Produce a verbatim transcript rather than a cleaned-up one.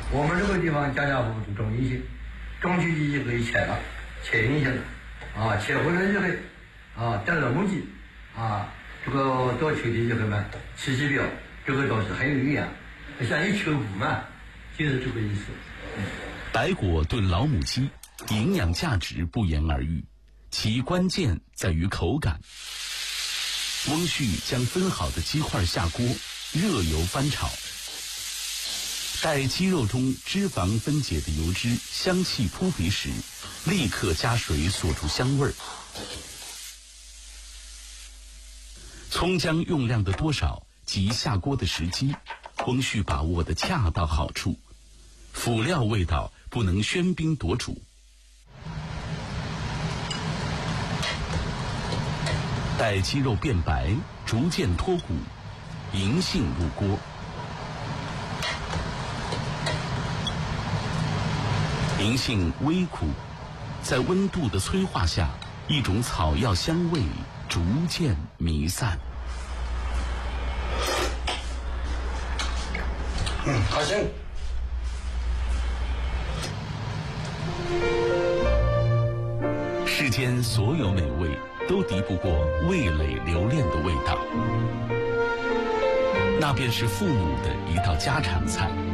我们这个地方家家户户都种银杏，种起就可以切了，切银杏啊，切回来就会啊，等了母鸡啊，这个到秋天就会嘛，起起标，这个倒是很有营养，像一秋谷嘛，就是这个意思。嗯、 白果炖老母鸡，营养价值不言而喻，其关键在于口感。翁旭将分好的鸡块下锅，热油翻炒，待鸡肉中脂肪分解的油脂香气扑鼻时，立刻加水锁住香味儿。葱姜用量的多少及下锅的时机，翁旭把握得恰到好处，辅料味道不能喧宾夺主。待鸡肉变白，逐渐脱骨，银杏入锅。银杏微苦，在温度的催化下，一种草药香味逐渐弥散。 嗯，好香。 世间所有美味都敌不过味蕾留恋的味道，那便是父母的一道家常菜。